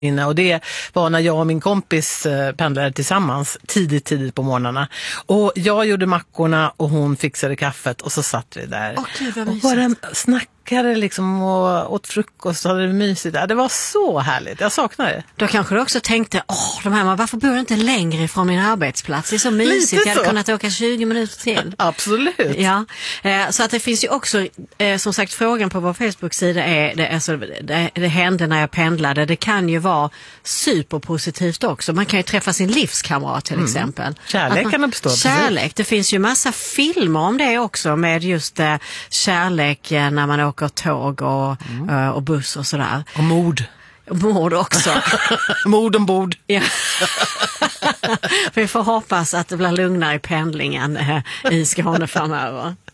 Och det var när jag och min kompis pendlade tillsammans tidigt på morgnarna. Och jag gjorde mackorna och hon fixade kaffet och så satt vi där. Och bara snackade liksom och åt frukost och hade det mysigt. Det var så härligt, jag saknar det. Då kanske du också tänkte, varför bor jag inte längre ifrån min arbetsplats? Det är så mysigt, jag hade kunnat åka 20 minuter till. Absolut. Ja, så att det finns ju också, som sagt, frågan på vår Facebook-sida är, det hände när jag pendlade. Det kan ju vara superpositivt också. Man kan ju träffa sin livskamrat till exempel. Kärlek kan uppstå. Kärlek, det finns ju massa filmer om det också med just kärlek när man åker tåg och buss och sådär. Och mord. Mord också. Mord ombord. Ja. Vi får hoppas att det blir lugnare i pendlingen i Skåne framöver.